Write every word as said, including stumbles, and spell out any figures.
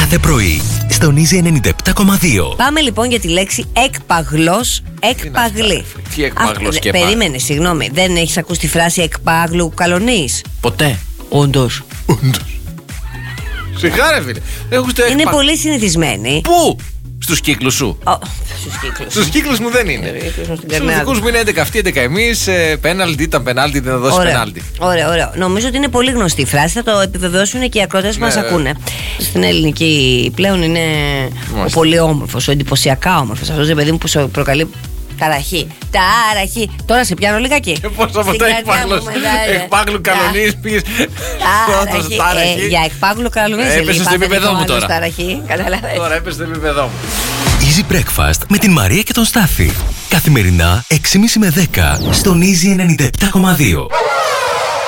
κάθε πρωί, στον Easy ενενήντα επτά κόμμα δύο. Πάμε λοιπόν για τη λέξη εκπαγλός, εκπαγλή. Τι εκπαγλός και πάλι. Περίμενε, συγγνώμη. Δεν έχεις ακούσει τη φράση εκπάγλου καλονής? Ποτέ. Όντως. Σιγά ρε φίλε. Είναι πολύ συνηθισμένη. Πού? Στους κύκλους σου? Oh, στους κύκλους. Στους κύκλους μου δεν είναι. Στους δικούς μου είναι έντεκα αυτοί, έντεκα εμείς. Πέναλτι ήταν πέναλτι, δεν θα δώσει πέναλτι. Ωραία, ωραία. Νομίζω ότι είναι πολύ γνωστή η φράση. Θα το επιβεβαιώσουν και οι ακρότες που μας ακούνε. Στην ελληνική πλέον είναι ο πολύ όμορφος, ο εντυπωσιακά όμορφος. Αυτός, παιδί μου, που σου προκαλεί ταραχή. Ταραχή. Τώρα σε πιάνω λιγάκι. Και πώς από το εκπάγλου καλονής πήγες. Ταραχή. Για εκπάγλου καλονής. Έπεσε στο επίπεδό μου τώρα. Τώρα έπεσε στο επίπεδό μου. Easy Breakfast με την Μαρία και τον Στάφη. Καθημερινά έξι και μισή με δέκα στον Easy ενενήντα επτά κόμμα δύο.